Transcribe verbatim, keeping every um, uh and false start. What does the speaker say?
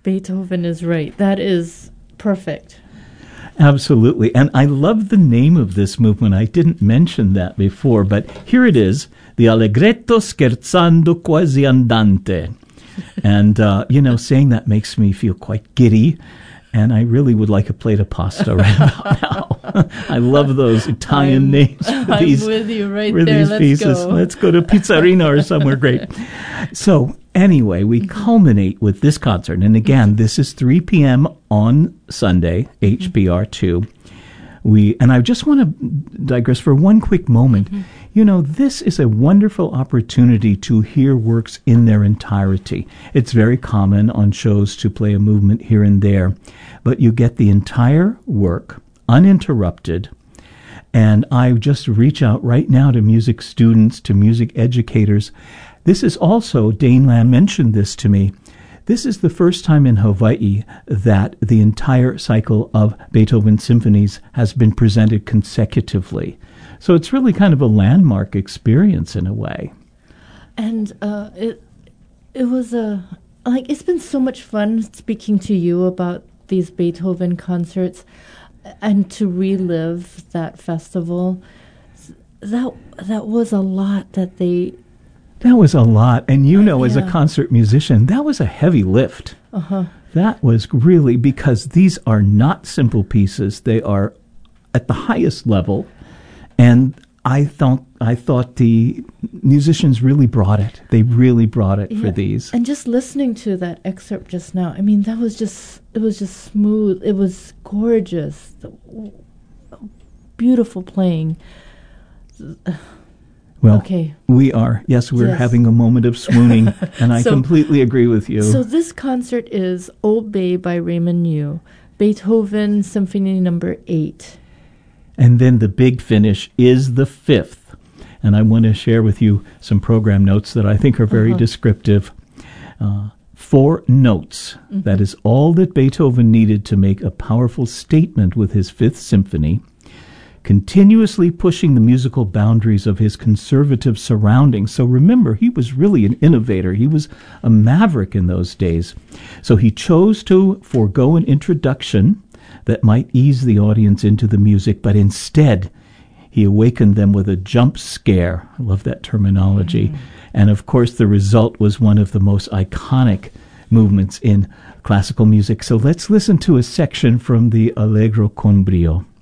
Beethoven is right. That is perfect. Absolutely. And I love the name of this movement. I didn't mention that before, but here it is, the Allegretto scherzando quasi andante. And, uh, you know, saying that makes me feel quite giddy. And I really would like a plate of pasta right about now. I love those Italian I'm, names for I'm these, with you right for there. these Let's pieces. go. Let's go to Pizzarina or somewhere great. So anyway, we culminate with this concert. And again, this is three p.m. on Sunday, H B R two. We and I just want to digress for one quick moment. Mm-hmm. You know, this is a wonderful opportunity to hear works in their entirety. It's very common on shows to play a movement here and there, but you get the entire work uninterrupted. And I just reach out right now to music students, to music educators. This is also, Dane Lamb mentioned this to me, this is the first time in Hawaii that the entire cycle of Beethoven symphonies has been presented consecutively. So it's really kind of a landmark experience in a way. And uh, it it was a like it's been so much fun speaking to you about these Beethoven concerts and to relive that festival. That that was a lot that they. That was a lot, and you know, uh, as yeah. a concert musician, that was a heavy lift. Uh-huh. That was really, because these are not simple pieces; they are at the highest level. And I thought I thought the musicians really brought it. They really brought it yeah. for these. And just listening to that excerpt just now, I mean, that was just it was just smooth. It was gorgeous, beautiful playing. Well, okay. we are. Yes, we're yes. having a moment of swooning, and I so, completely agree with you. So this concert is Old Bay by Raymond New, Beethoven Symphony Number Eight. And then the big finish is the fifth. And I want to share with you some program notes that I think are very uh-huh. descriptive. Uh, four notes. Mm-hmm. That is all that Beethoven needed to make a powerful statement with his Fifth Symphony, continuously pushing the musical boundaries of his conservative surroundings. So remember, he was really an innovator. He was a maverick in those days. So he chose to forego an introduction that might ease the audience into the music, but instead he awakened them with a jump scare. I love that terminology. Mm. And of course the result was one of the most iconic movements in classical music. So let's listen to a section from the Allegro con brio.